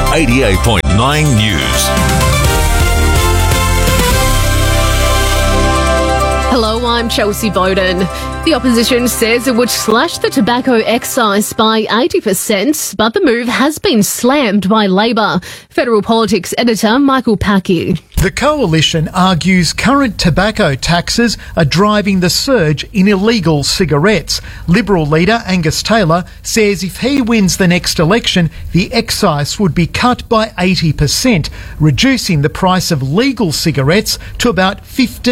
88.9 News. Hello, I'm Chelsea Bowden. The opposition says it would slash the tobacco excise by 80%, but the move has been slammed by Labor. Federal Politics editor Michael Packy. The coalition argues current tobacco taxes are driving the surge in illegal cigarettes. Liberal leader Angus Taylor says if he wins the next election, the excise would be cut by 80%, reducing the price of legal cigarettes to about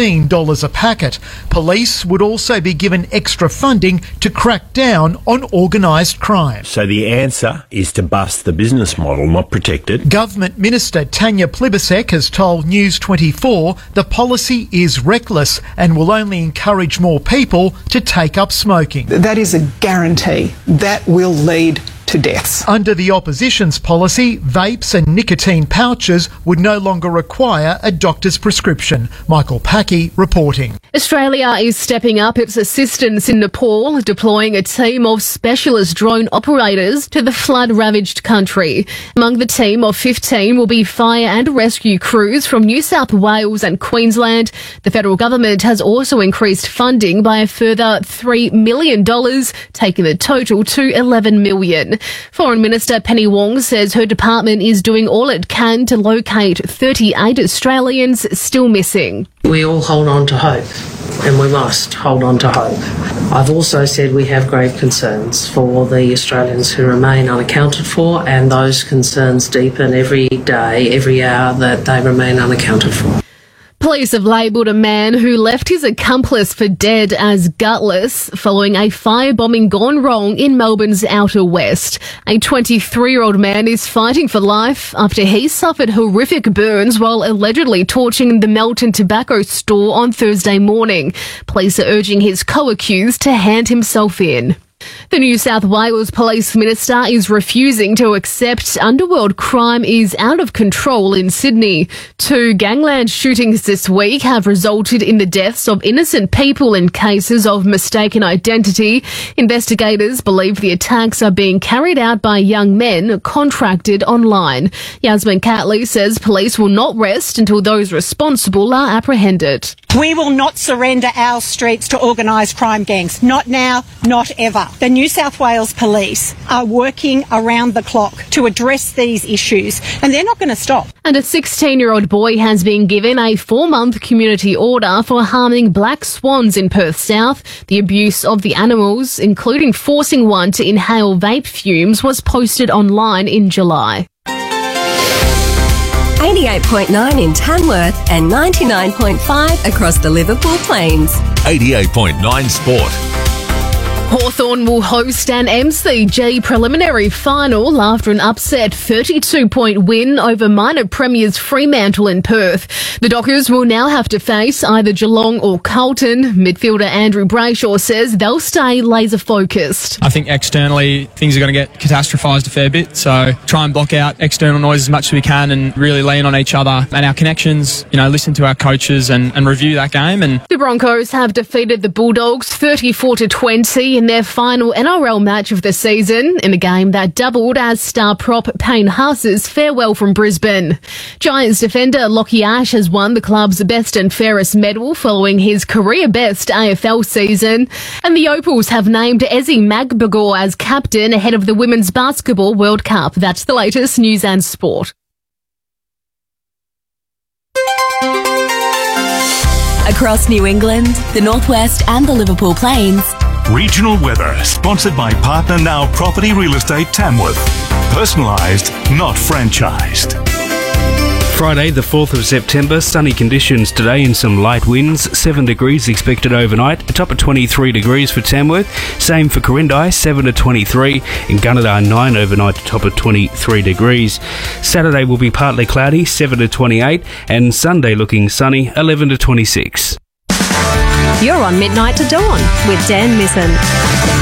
$15 a packet. Police would also be given extra funding to crack down on organised crime. So the answer is to bust the business model, not protect it. Government Minister Tanya Plibersek has told News 24 the policy is reckless and will only encourage more people to take up smoking. That is a guarantee. That will lead to deaths. Under the opposition's policy, vapes and nicotine pouches would no longer require a doctor's prescription. Michael Packy reporting. Australia is stepping up its assistance in Nepal, deploying a team of specialist drone operators to the flood-ravaged country. Among the team of 15 will be fire and rescue crews from New South Wales and Queensland. The federal government has also increased funding by a further $3 million, taking the total to $11 million. Foreign Minister Penny Wong says her department is doing all it can to locate 38 Australians still missing. We all hold on to hope, and we must hold on to hope. I've also said we have grave concerns for the Australians who remain unaccounted for, and those concerns deepen every day, every hour that they remain unaccounted for. Police have labelled a man who left his accomplice for dead as gutless following a firebombing gone wrong in Melbourne's Outer West. A 23-year-old man is fighting for life after he suffered horrific burns while allegedly torching the Melton Tobacco store on Thursday morning. Police are urging his co-accused to hand himself in. The New South Wales Police Minister is refusing to accept underworld crime is out of control in Sydney. 2 gangland shootings this week have resulted in the deaths of innocent people in cases of mistaken identity. Investigators believe the attacks are being carried out by young men contracted online. Yasmin Catley says police will not rest until those responsible are apprehended. We will not surrender our streets to organised crime gangs. Not now, not ever. The New South Wales Police are working around the clock to address these issues, and they're not going to stop. And a 16-year-old boy has been given a 4-month community order for harming black swans in Perth South. The abuse of the animals, including forcing one to inhale vape fumes, was posted online in July. 88.9 in Tamworth and 99.5 across the Liverpool Plains. 88.9 Sport. Hawthorn will host an MCG preliminary final after an upset 32-point win over minor premiers Fremantle in Perth. The Dockers will now have to face either Geelong or Carlton. Midfielder Andrew Brayshaw says they'll stay laser-focused. I think externally things are going to get catastrophised a fair bit, so try and block out external noise as much as we can and really lean on each other and our connections, listen to our coaches and review that game. And the Broncos have defeated the Bulldogs 34-20 in their final NRL match of the season, in a game that doubled as star prop Payne Haas's farewell from Brisbane. Giants defender Lockie Ash has won the club's best and fairest medal following his career-best AFL season. And the Opals have named Ezzy Magbagor as captain ahead of the Women's Basketball World Cup. That's the latest news and sport. Across New England, the Northwest and the Liverpool Plains. Regional weather, sponsored by Partner Now Property Real Estate Tamworth. Personalised, not franchised. Friday, the 4th of September, sunny conditions today and some light winds. 7 degrees expected overnight, a top of 23 degrees for Tamworth. Same for Corindai, 7 to 23. In Gunnedah, 9 overnight, a top of 23 degrees. Saturday will be partly cloudy, 7 to 28. And Sunday looking sunny, 11 to 26. You're on Midnight to Dawn with Dan Misson.